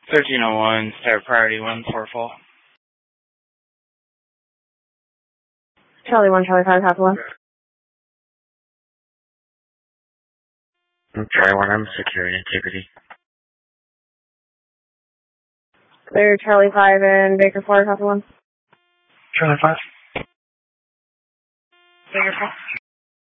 1301, Air Priority 144. Charlie 1, Charlie 5, half 1. Charlie 1, I'm security integrity. Clear Charlie 5 and Baker 4, half 1. Charlie 5. Baker 4.